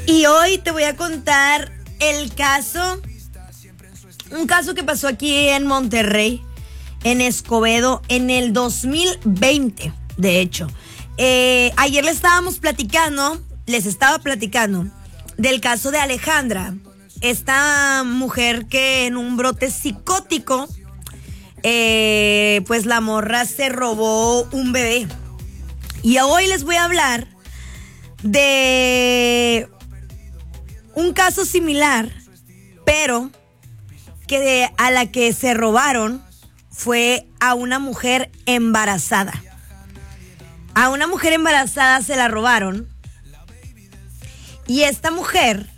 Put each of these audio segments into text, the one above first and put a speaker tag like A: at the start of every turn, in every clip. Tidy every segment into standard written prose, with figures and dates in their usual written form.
A: Y hoy te voy a contar un caso que pasó aquí en Monterrey, en Escobedo, en el 2020, de hecho. Ayer les estaba platicando del caso de Alejandra, esta mujer que en un brote psicótico, pues la morra se robó un bebé. Y hoy les voy a hablar de un caso similar, pero que a la que se robaron fue a una mujer embarazada. A una mujer embarazada se la robaron. Y esta mujer,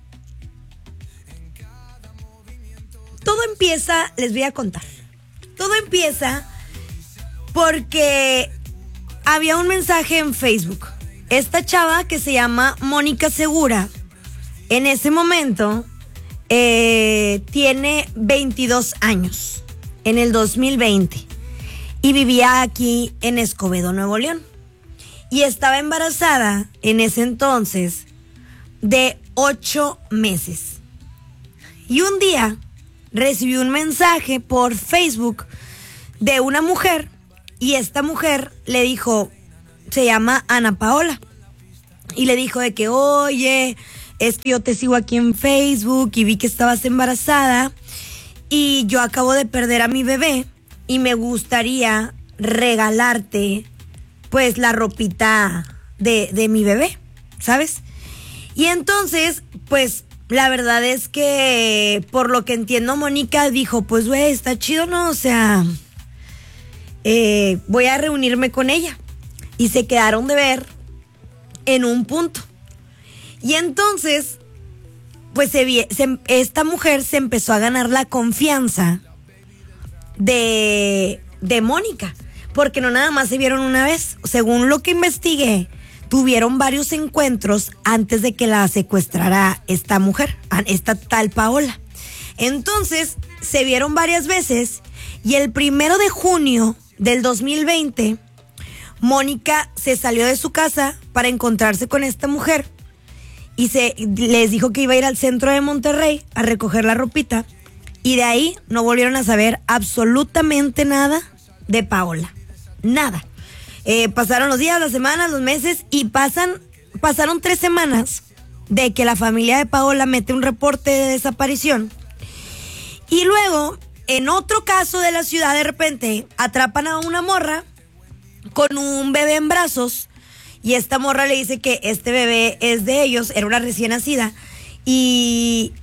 A: les voy a contar. Todo empieza porque había un mensaje en Facebook. Esta chava que se llama Mónica Segura, en ese momento tiene 22 años, en el 2020, y vivía aquí en Escobedo, Nuevo León. Y estaba embarazada en ese entonces de 8 meses. Y un día recibió un mensaje por Facebook de una mujer, y esta mujer le dijo, se llama Ana Paola, y le dijo de que, oye, es que yo te sigo aquí en Facebook y vi que estabas embarazada y yo acabo de perder a mi bebé y me gustaría regalarte pues la ropita de mi bebé, ¿sabes? Y entonces, pues la verdad es que por lo que entiendo, Mónica dijo, pues güey, está chido, ¿no? O sea, voy a reunirme con ella. Y se quedaron de ver en un punto. Y entonces, pues esta mujer se empezó a ganar la confianza de Mónica, porque no nada más se vieron una vez. Según lo que investigué, tuvieron varios encuentros antes de que la secuestrara esta mujer, esta tal Paola. Entonces, se vieron varias veces y el 1 de junio del 2020, Mónica se salió de su casa para encontrarse con esta mujer y les dijo que iba a ir al centro de Monterrey a recoger la ropita, y de ahí no volvieron a saber absolutamente nada de Paola. Nada. Pasaron los días, las semanas, los meses, y pasaron 3 semanas de que la familia de Paola mete un reporte de desaparición. Y luego, en otro caso de la ciudad, de repente atrapan a una morra con un bebé en brazos, y esta morra le dice que este bebé es de ellos, era una recién nacida, y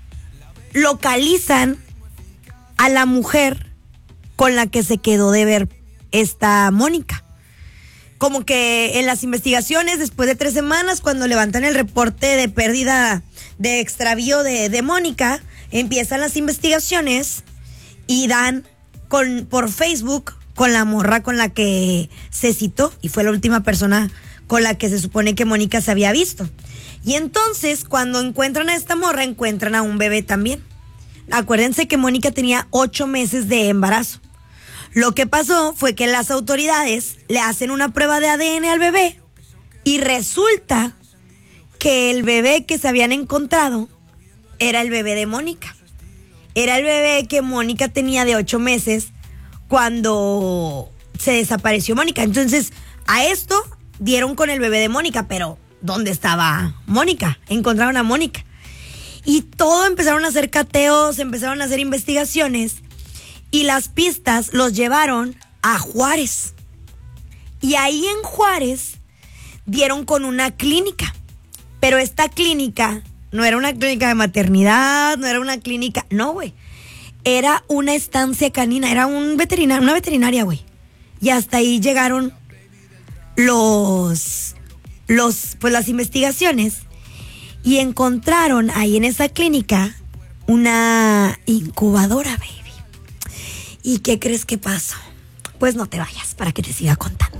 A: localizan a la mujer con la que se quedó de ver esta Mónica. Como que en las investigaciones, después de 3 semanas, cuando levantan el reporte de pérdida, de extravío de Mónica, empiezan las investigaciones y dan por Facebook con la morra con la que se citó, y fue la última persona con la que se supone que Mónica se había visto. Y entonces, cuando encuentran a esta morra, encuentran a un bebé también. Acuérdense que Mónica tenía 8 meses de embarazo. Lo que pasó fue que las autoridades le hacen una prueba de ADN al bebé y resulta que el bebé que se habían encontrado era el bebé de Mónica. Era el bebé que Mónica tenía de 8 meses cuando se desapareció Mónica. Entonces, a esto dieron con el bebé de Mónica, pero ¿dónde estaba Mónica? Encontraron a Mónica. Y todo empezaron a hacer cateos, empezaron a hacer investigaciones, y las pistas los llevaron a Juárez. Y ahí en Juárez dieron con una clínica. Pero esta clínica no era una clínica de maternidad, no era una clínica, no, güey. Era una estancia canina, era una veterinaria, güey. Y hasta ahí llegaron las investigaciones, y encontraron ahí en esa clínica una incubadora, baby. ¿Y qué crees que pasó? Pues no te vayas para que te siga contando.